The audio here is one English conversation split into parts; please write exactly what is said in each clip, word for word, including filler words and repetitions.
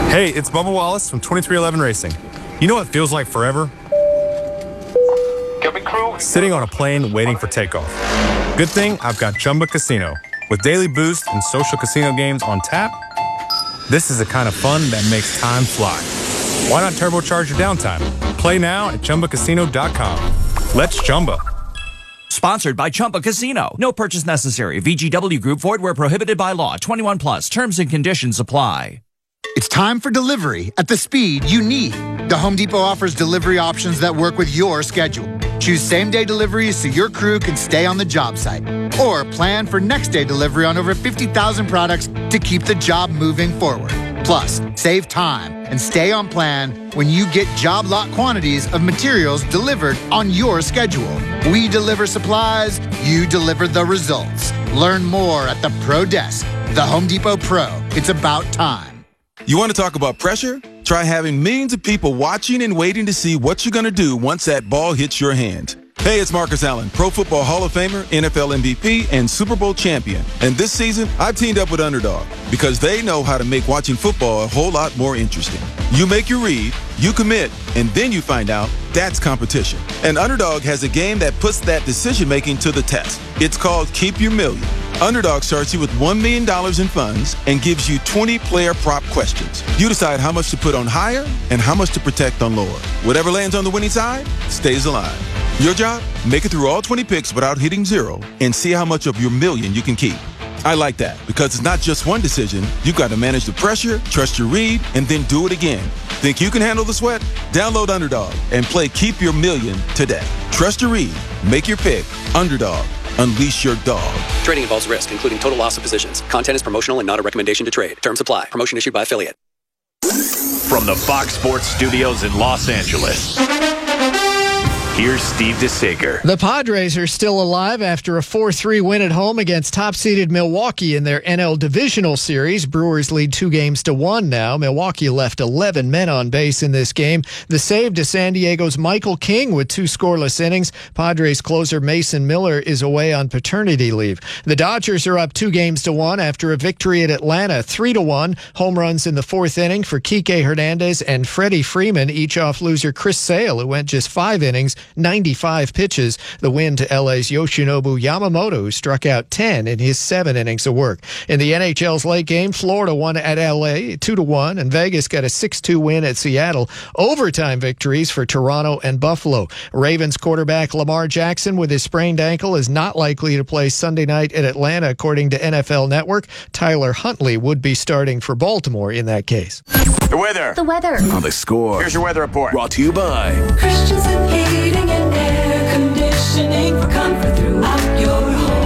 Hey, it's Bubba Wallace from twenty-three eleven Racing. You know what feels like forever? Sitting on a plane waiting for takeoff. Good thing I've got Chumba Casino. With daily boost and social casino games on tap, this is the kind of fun that makes time fly. Why not turbocharge your downtime? Play now at Chumba Casino dot com. Let's Chumba. Sponsored by Chumba Casino. No purchase necessary. V G W Group. Void where prohibited by law. twenty-one plus. Terms and conditions apply. It's time for delivery at the speed you need. The Home Depot offers delivery options that work with your schedule. Choose same-day deliveries so your crew can stay on the job site. Or plan for next-day delivery on over fifty thousand products to keep the job moving forward. Plus, save time and stay on plan when you get job lot quantities of materials delivered on your schedule. We deliver supplies, you deliver the results. Learn more at the Pro Desk. The Home Depot Pro. It's about time. You want to talk about pressure? Try having millions of people watching and waiting to see what you're going to do once that ball hits your hand. Hey, it's Marcus Allen, Pro Football Hall of Famer, N F L M V P, and Super Bowl champion. And this season, I've teamed up with Underdog because they know how to make watching football a whole lot more interesting. You make your read, you commit, and then you find out that's competition. And Underdog has a game that puts that decision-making to the test. It's called Keep Your Million. Underdog starts you with one million dollars in funds and gives you twenty player prop questions. You decide how much to put on higher and how much to protect on lower. Whatever lands on the winning side stays alive. Your job? Make it through all twenty picks without hitting zero and see how much of your million you can keep. I like that because it's not just one decision. You've got to manage the pressure, trust your read, and then do it again. Think you can handle the sweat? Download Underdog and play Keep Your Million today. Trust your read. Make your pick. Underdog. Unleash your dog. Trading involves risk, including total loss of positions. Content is promotional and not a recommendation to trade. Terms apply. Promotion issued by affiliate. From the Fox Sports Studios in Los Angeles, here's Steve DeSager. The Padres are still alive after a four three win at home against top-seeded Milwaukee in their N L Divisional Series. Brewers lead two games to one now. Milwaukee left eleven men on base in this game. The save to San Diego's Michael King with two scoreless innings. Padres closer Mason Miller is away on paternity leave. The Dodgers are up two games to one after a victory at Atlanta, three to one. Home runs in the fourth inning for Kike Hernandez and Freddie Freeman, each off loser Chris Sale, who went just five innings, ninety-five pitches. The win to L A's Yoshinobu Yamamoto, who struck out ten in his seven innings of work. In the N H L's late game, Florida won at L A two to one, and Vegas got a six two win at Seattle. Overtime victories for Toronto and Buffalo. Ravens quarterback Lamar Jackson with his sprained ankle is not likely to play Sunday night at Atlanta, according to N F L Network. Tyler Huntley would be starting for Baltimore in that case. The weather. The weather. On The Score. Here's your weather report. Brought to you by Christensen Heating and Air Conditioning for comfort throughout your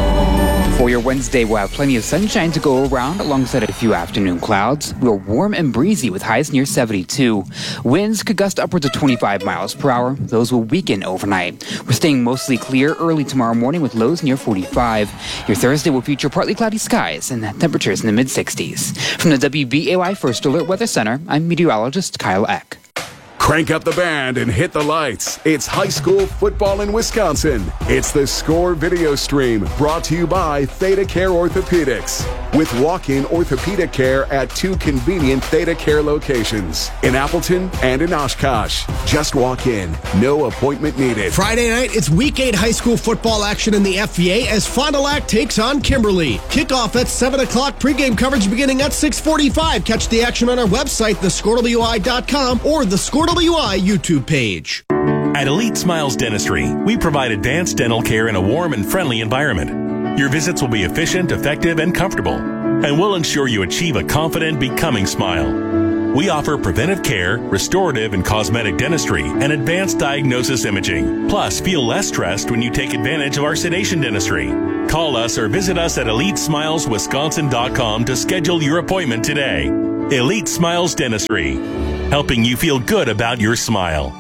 home. For your Wednesday, we'll have plenty of sunshine to go around alongside a few afternoon clouds. We're warm and breezy with highs near seventy-two. Winds could gust upwards of twenty-five miles per hour. Those will weaken overnight. We're staying mostly clear early tomorrow morning with lows near forty-five. Your Thursday will feature partly cloudy skies and temperatures in the mid-sixties. From the W B A Y First Alert Weather Center, I'm meteorologist Kyle Eck. Crank up the band and hit the lights. It's high school football in Wisconsin. It's the Score video stream brought to you by Theta Care Orthopedics. With walk-in orthopedic care at two convenient Theta Care locations in Appleton and in Oshkosh. Just walk in. No appointment needed. Friday night, it's week eight high school football action in the F V A as Fond du Lac takes on Kimberly. Kickoff at seven o'clock, pregame coverage beginning at six forty-five. Catch the action on our website, the score w i dot com or the Score W I YouTube page. At Elite Smiles Dentistry, we provide advanced dental care in a warm and friendly environment. Your visits will be efficient, effective, and comfortable, and we'll ensure you achieve a confident, becoming smile. We offer preventive care, restorative and cosmetic dentistry, and advanced diagnosis imaging. Plus, feel less stressed when you take advantage of our sedation dentistry. Call us or visit us at elite smiles wisconsin dot com to schedule your appointment today. Elite Smiles Dentistry, helping you feel good about your smile.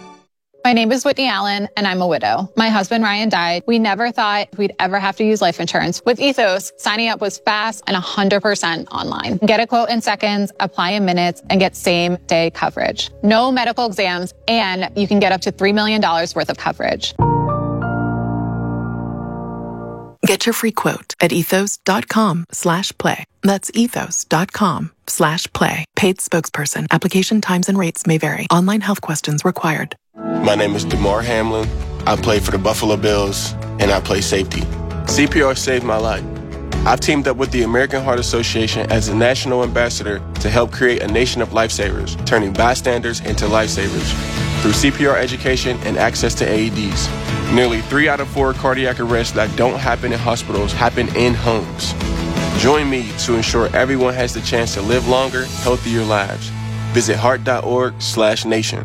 My name is Whitney Allen, and I'm a widow. My husband, Ryan, died. We never thought we'd ever have to use life insurance. With Ethos, signing up was fast and one hundred percent online. Get a quote in seconds, apply in minutes, and get same-day coverage. No medical exams, and you can get up to three million dollars worth of coverage. Get your free quote at ethos.com slash play. That's ethos.com slash play. Paid spokesperson. Application times and rates may vary. Online health questions required. My name is DeMar Hamlin. I play for the Buffalo Bills, and I play safety. C P R saved my life. I've teamed up with the American Heart Association as a national ambassador to help create a nation of lifesavers, turning bystanders into lifesavers through C P R education and access to A E Ds. Nearly three out of four cardiac arrests that don't happen in hospitals happen in homes. Join me to ensure everyone has the chance to live longer, healthier lives. Visit heart.org slash nation.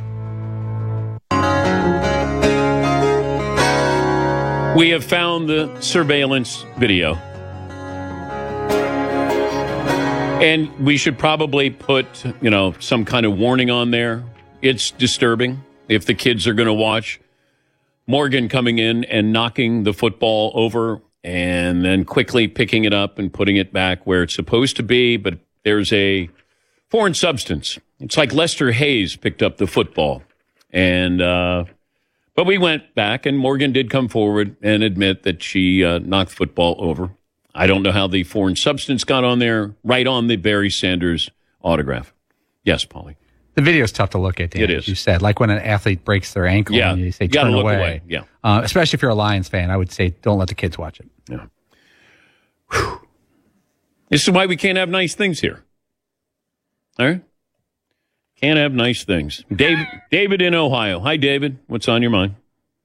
We have found the surveillance video. And we should probably put, you know, some kind of warning on there. It's disturbing if the kids are going to watch. Morgan coming in and knocking the football over and then quickly picking it up and putting it back where it's supposed to be. But there's a foreign substance. It's like Lester Hayes picked up the football. And, uh, but we went back and Morgan did come forward and admit that she uh, knocked football over. I don't know how the foreign substance got on there, right on the Barry Sanders autograph. Yes, Paulie. The video is tough to look at, Dan, it is. You said, like when an athlete breaks their ankle yeah. and you say, you gotta turn look away. away. Yeah. Uh, especially if you're a Lions fan, I would say, don't let the kids watch it. Yeah. Whew. This is why we can't have nice things here. All right? Can't have nice things. David, David in Ohio. Hi, David. What's on your mind?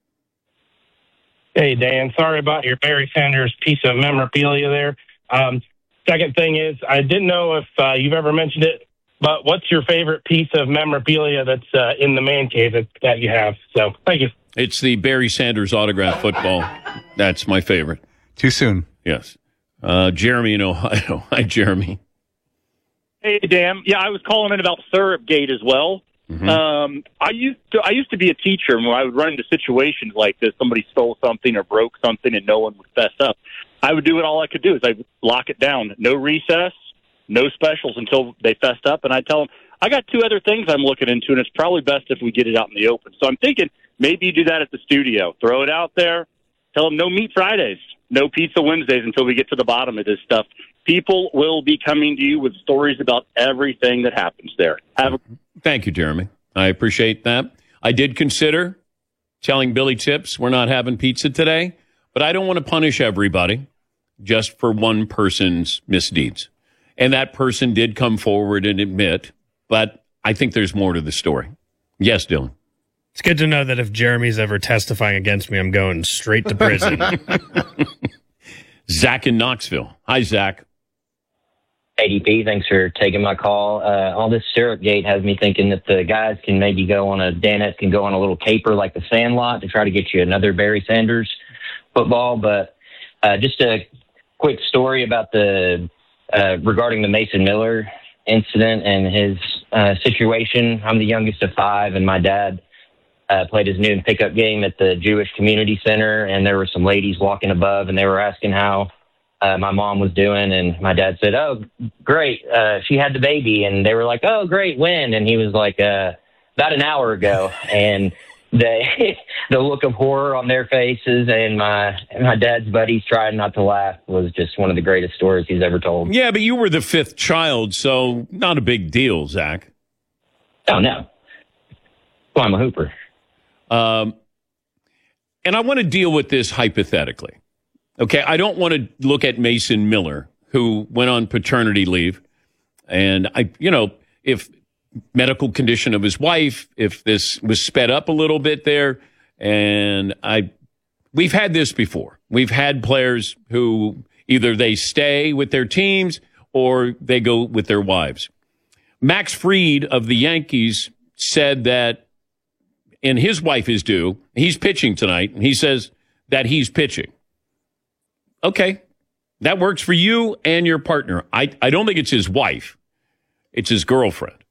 Hey, Dan. Sorry about your Barry Sanders piece of memorabilia there. Um, second thing is, I didn't know if uh, you've ever mentioned it, but what's your favorite piece of memorabilia that's uh, in the man cave that, that you have? So, thank you. It's the Barry Sanders autograph football. That's my favorite. Too soon. Yes. Uh, Jeremy in Ohio. Hi, Jeremy. Hey, Dan. Yeah, I was calling in about Syrupgate as well. Mm-hmm. Um, I used to I used to be a teacher, and when I would run into situations like this, somebody stole something or broke something, and no one would fess up. I would do it. All I could do is I'd lock it down. No recess, no specials until they fessed up, and I'd tell them, I got two other things I'm looking into, and it's probably best if we get it out in the open. So I'm thinking maybe you do that at the studio. Throw it out there. Tell them no meat Fridays, no pizza Wednesdays until we get to the bottom of this stuff. People will be coming to you with stories about everything that happens there. Have a- Thank you, Jeremy. I appreciate that. I did consider telling Billy Tips we're not having pizza today, but I don't want to punish everybody just for one person's misdeeds. And that person did come forward and admit, but I think there's more to the story. Yes, Dylan. It's good to know that if Jeremy's ever testifying against me, I'm going straight to prison. Zach in Knoxville. Hi, Zach. A D P, thanks for taking my call. Uh, all this Syrupgate has me thinking that the guys can maybe go on a, Danettes can go on a little caper like the Sandlot to try to get you another Barry Sanders football. But uh, just a quick story about the, uh, regarding the Mason Miller incident and his uh, situation. I'm the youngest of five, and my dad uh, played his noon pickup game at the Jewish Community Center, and there were some ladies walking above, and they were asking how Uh, my mom was doing, and my dad said, oh, great, uh, she had the baby, and they were like, oh, great, when? And he was like, uh, about an hour ago, and the the look of horror on their faces, and my my dad's buddies trying not to laugh was just one of the greatest stories he's ever told. Yeah, but you were the fifth child, so not a big deal, Zach. Oh, no. Well, I'm a hooper. Um, and I want to deal with this hypothetically. Okay, I don't want to look at Mason Miller, who went on paternity leave. And, I, you know, if medical condition of his wife, if this was sped up a little bit there, and I, we've had this before. We've had players who either they stay with their teams or they go with their wives. Max Fried of the Yankees said that, and his wife is due, he's pitching tonight, and he says that he's pitching. Okay, that works for you and your partner. I, I don't think it's his wife. It's his girlfriend.